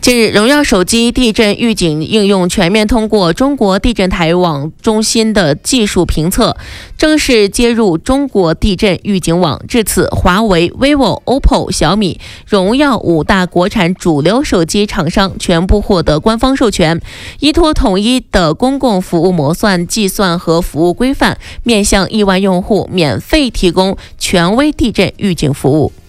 近日，荣耀手机地震预警应用全面通过中国地震台网中心的技术评测，正式接入中国地震预警网。至此，华为、vivo、OPPO、小米、荣耀5大国产主流手机厂商全部获得官方授权，依托统一的公共服务模算、计算和服务规范，面向亿万用户免费提供权威地震预警服务。